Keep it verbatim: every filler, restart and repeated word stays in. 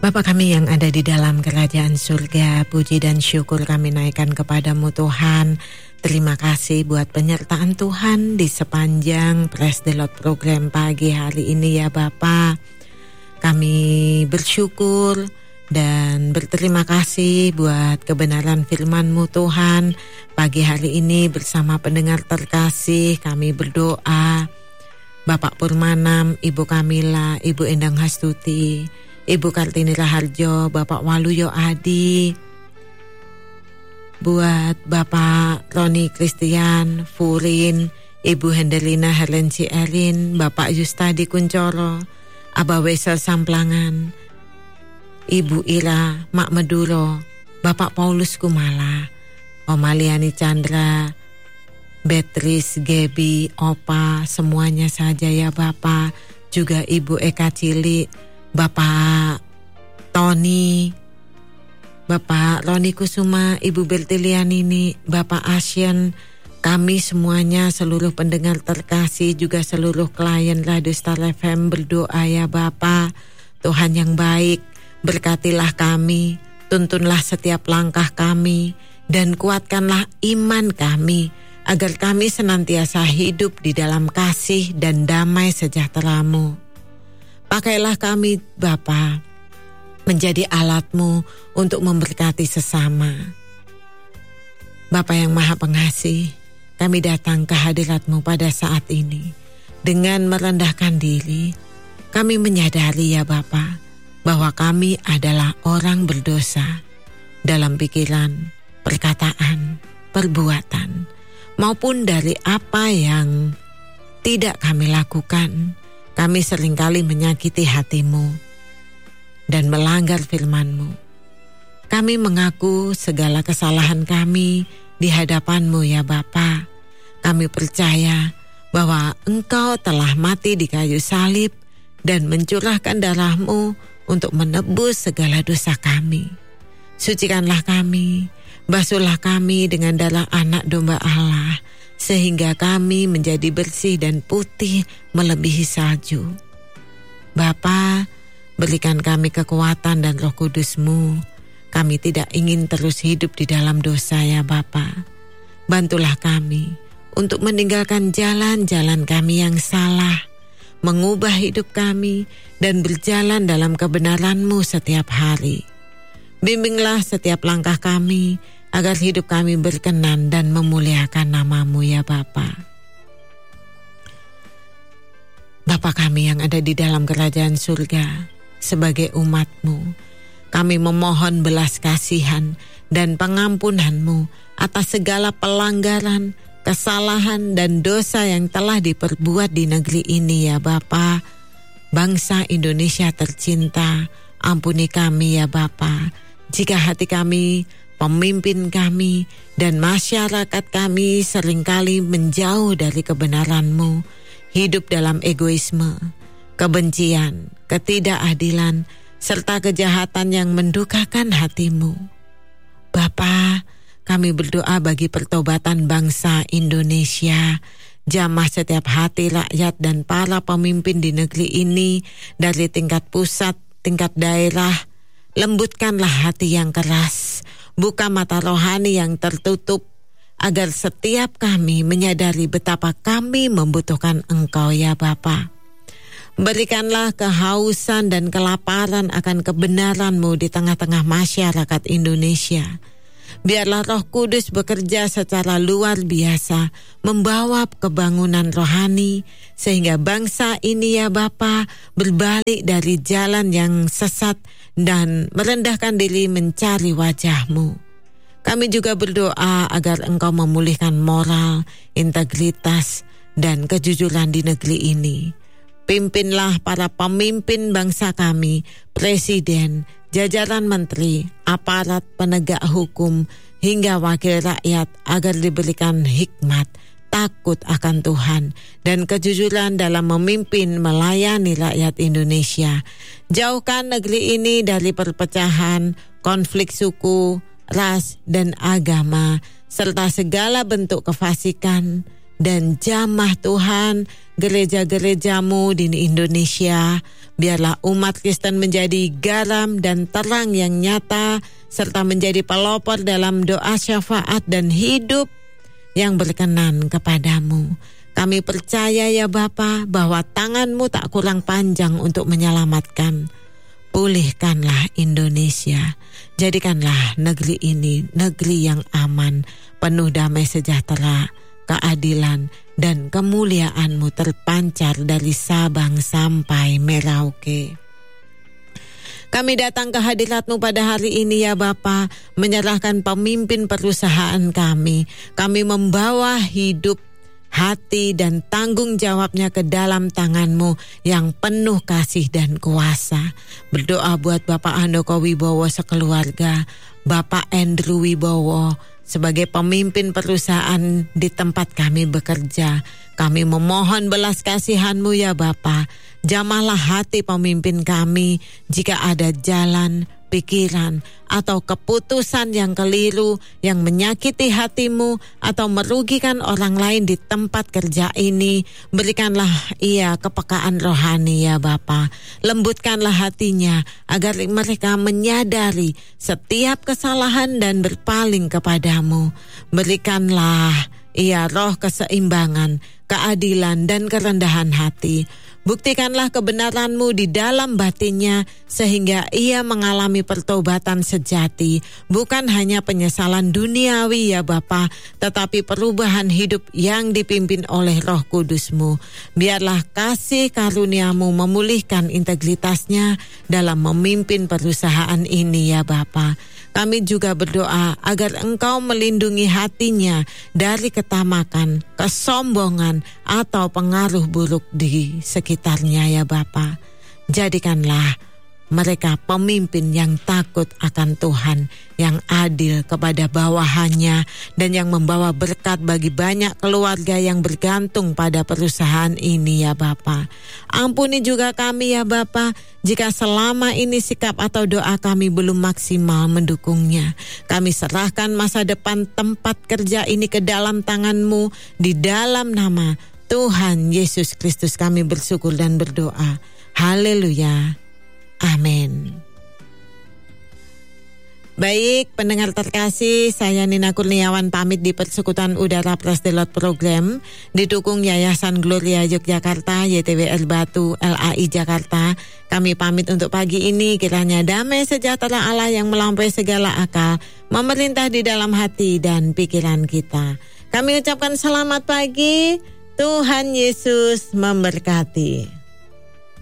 Bapa kami yang ada di dalam kerajaan surga, puji dan syukur kami naikkan kepadamu Tuhan. Terima kasih buat penyertaan Tuhan di sepanjang Praise the Lord program pagi hari ini ya Bapa. Kami bersyukur dan berterima kasih buat kebenaran firman-Mu Tuhan. Pagi hari ini bersama pendengar terkasih kami berdoa. Bapak Purmanam, Ibu Kamila, Ibu Endang Hastuti, Ibu Kartini Raharjo, Bapak Waluyo Adi, buat Bapak Roni Christian, Furin, Ibu Hendelina Helenci Erin, Bapak Yustadi Kuncoro, Abah Wesel Samplangan, Ibu Ira, Mak Meduro, Bapak Paulus Kumala, Omaliani Chandra, Beatrice, Gebi, Opa, semuanya saja ya Bapak, juga Ibu Eka Cili, Bapak Tony, Bapak Roni Kusuma, Ibu Bertilianini, Bapak Asien, kami semuanya seluruh pendengar terkasih juga seluruh klien Radio Star F M berdoa ya Bapak, Tuhan yang baik, berkatilah kami, tuntunlah setiap langkah kami, dan kuatkanlah iman kami, agar kami senantiasa hidup di dalam kasih dan damai sejahtera-Mu. Pakailah kami Bapa menjadi alat-Mu untuk memberkati sesama. Bapa yang Maha Pengasih, kami datang ke hadirat-Mu pada saat ini dengan merendahkan diri. Kami menyadari ya Bapa bahwa kami adalah orang berdosa dalam pikiran, perkataan, perbuatan, maupun dari apa yang tidak kami lakukan. Kami seringkali menyakiti hati-Mu dan melanggar firman-Mu. Kami mengaku segala kesalahan kami di hadapan-Mu ya Bapa. Kami percaya bahwa Engkau telah mati di kayu salib dan mencurahkan darah-Mu untuk menebus segala dosa kami. Sucikanlah kami, basuhlah kami dengan darah anak domba Allah, sehingga kami menjadi bersih dan putih melebihi salju. Bapa, berikan kami kekuatan dan Roh Kudus-Mu. Kami tidak ingin terus hidup di dalam dosa ya Bapa. Bantulah kami untuk meninggalkan jalan-jalan kami yang salah, mengubah hidup kami dan berjalan dalam kebenaran-Mu setiap hari. Bimbinglah setiap langkah kami, agar hidup kami berkenan dan memuliakan nama-Mu ya Bapa. Bapa kami yang ada di dalam kerajaan surga, sebagai umat-Mu, kami memohon belas kasihan dan pengampunan-Mu atas segala pelanggaran, kesalahan dan dosa yang telah diperbuat di negeri ini ya Bapa. Bangsa Indonesia tercinta, ampuni kami ya Bapa, jika hati kami, pemimpin kami, dan masyarakat kami seringkali menjauh dari kebenaran-Mu, hidup dalam egoisme, kebencian, ketidakadilan, serta kejahatan yang mendukakan hati-Mu. Bapa, kami berdoa bagi pertobatan bangsa Indonesia, jamah setiap hati rakyat dan para pemimpin di negeri ini, dari tingkat pusat, tingkat daerah. Lembutkanlah hati yang keras, buka mata rohani yang tertutup, agar setiap kami menyadari betapa kami membutuhkan Engkau ya Bapa. Berikanlah kehausan dan kelaparan akan kebenaran-Mu di tengah-tengah masyarakat Indonesia. Biarlah Roh Kudus bekerja secara luar biasa, membawa kebangunan rohani, sehingga bangsa ini ya Bapa berbalik dari jalan yang sesat dan merendahkan diri mencari wajah-Mu. Kami juga berdoa agar Engkau memulihkan moral, integritas, dan kejujuran di negeri ini. Pimpinlah para pemimpin bangsa kami, presiden, jajaran menteri, aparat penegak hukum, hingga wakil rakyat, agar diberikan hikmat, takut akan Tuhan, dan kejujuran dalam memimpin melayani rakyat Indonesia. Jauhkan negeri ini dari perpecahan, konflik suku, ras, dan agama, serta segala bentuk kefasikan, dan jamah Tuhan gereja-gerejamu di Indonesia. Biarlah umat Kristen menjadi garam dan terang yang nyata, serta menjadi pelopor dalam doa syafaat dan hidup yang berkenan kepadamu. Kami percaya ya Bapa bahwa tangan-Mu tak kurang panjang untuk menyelamatkan. Pulihkanlah Indonesia, jadikanlah negeri ini negeri yang aman, penuh damai sejahtera, keadilan, dan kemuliaan-Mu terpancar dari Sabang sampai Merauke. Kami datang ke hadirat-Mu pada hari ini ya Bapa, menyerahkan pemimpin perusahaan kami. Kami membawa hidup, hati, dan tanggung jawabnya ke dalam tangan-Mu yang penuh kasih dan kuasa. Berdoa buat Bapak Handoko Wibowo sekeluarga, Bapak Andrew Wibowo sebagai pemimpin perusahaan di tempat kami bekerja. Kami memohon belas kasihan-Mu ya Bapa. Jamahlah hati pemimpin kami jika ada jalan, pikiran, atau keputusan yang keliru yang menyakiti hati-Mu atau merugikan orang lain di tempat kerja ini. Berikanlah ia kepekaan rohani ya Bapa. Lembutkanlah hatinya agar mereka menyadari setiap kesalahan dan berpaling kepadamu. Berikanlah ia roh keseimbangan, keadilan, dan kerendahan hati. Buktikanlah kebenaran-Mu di dalam batinnya sehingga ia mengalami pertobatan sejati, bukan hanya penyesalan duniawi ya Bapa, tetapi perubahan hidup yang dipimpin oleh Roh Kudus-Mu. Biarlah kasih karunia-Mu memulihkan integritasnya dalam memimpin perusahaan ini ya Bapa. Kami juga berdoa agar Engkau melindungi hatinya dari ketamakan, kesombongan, atau pengaruh buruk di sekitarnya ya Bapa. Jadikanlah mereka pemimpin yang takut akan Tuhan, yang adil kepada bawahannya, dan yang membawa berkat bagi banyak keluarga yang bergantung pada perusahaan ini ya Bapa. Ampuni juga kami ya Bapa, jika selama ini sikap atau doa kami belum maksimal mendukungnya. Kami serahkan masa depan tempat kerja ini ke dalam tangan-Mu, di dalam nama Tuhan Yesus Kristus kami bersyukur dan berdoa. Haleluya. Amin. Baik, pendengar terkasih, saya Nina Kurniawan pamit di persekutuan udara Praise the Lord program didukung Yayasan Gloria Yogyakarta, Y T W R Batu, L A I Jakarta. Kami pamit untuk pagi ini, kiranya damai sejahtera Allah yang melampaui segala akal memerintah di dalam hati dan pikiran kita. Kami ucapkan selamat pagi, Tuhan Yesus memberkati.